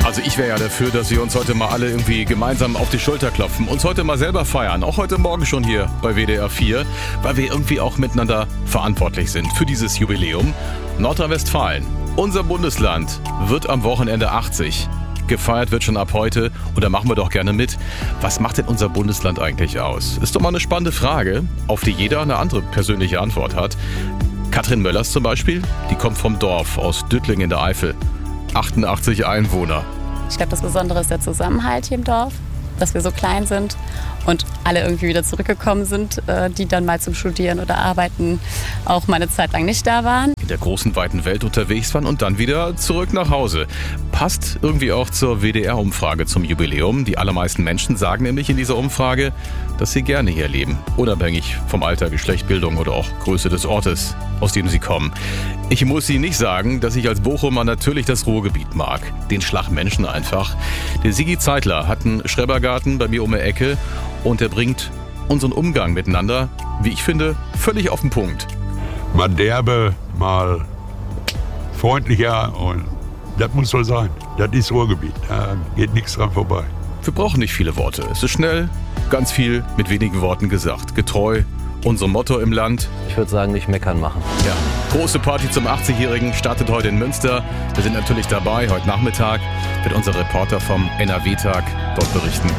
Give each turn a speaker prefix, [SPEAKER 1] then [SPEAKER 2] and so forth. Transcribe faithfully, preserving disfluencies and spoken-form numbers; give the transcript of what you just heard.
[SPEAKER 1] Also ich wäre ja dafür, dass wir uns heute mal alle irgendwie gemeinsam auf die Schulter klopfen, uns heute mal selber feiern, auch heute Morgen schon hier bei W D R vier, weil wir irgendwie auch miteinander verantwortlich sind für dieses Jubiläum. Nordrhein-Westfalen, unser Bundesland, wird am Wochenende achtzig. Gefeiert wird schon ab heute und da machen wir doch gerne mit. Was macht denn unser Bundesland eigentlich aus? Ist doch mal eine spannende Frage, auf die jeder eine andere persönliche Antwort hat. Katrin Möllers zum Beispiel, die kommt vom Dorf aus Düttling in der Eifel. achtundachtzig Einwohner.
[SPEAKER 2] Ich glaube, das Besondere ist der Zusammenhalt hier im Dorf, dass wir so klein sind und alle irgendwie wieder zurückgekommen sind, die dann mal zum Studieren oder Arbeiten auch mal eine Zeit lang nicht da waren.
[SPEAKER 1] In der großen, weiten Welt unterwegs waren und dann wieder zurück nach Hause. Passt irgendwie auch zur W D R-Umfrage zum Jubiläum. Die allermeisten Menschen sagen nämlich in dieser Umfrage, dass sie gerne hier leben, unabhängig vom Alter, Geschlecht, Bildung oder auch Größe des Ortes, aus dem sie kommen. Ich muss Ihnen nicht sagen, dass ich als Bochumer natürlich das Ruhrgebiet mag. Den Schlag Menschen einfach. Der Sigi Zeitler hat einen Schrebergarten bei mir um die Ecke und er bringt unseren Umgang miteinander, wie ich finde, völlig auf den Punkt.
[SPEAKER 3] Mal derbe, mal freundlicher und das muss so sein. Das ist Ruhrgebiet, da geht nichts dran vorbei.
[SPEAKER 1] Wir brauchen nicht viele Worte. Es ist schnell, ganz viel mit wenigen Worten gesagt. Getreu unserem Motto im Land.
[SPEAKER 4] Ich würde sagen, nicht meckern machen.
[SPEAKER 1] Ja, große Party zum achtzigjährigen startet heute in Münster. Wir sind natürlich dabei. Heute Nachmittag wird unser Reporter vom N R W-Tag dort berichten.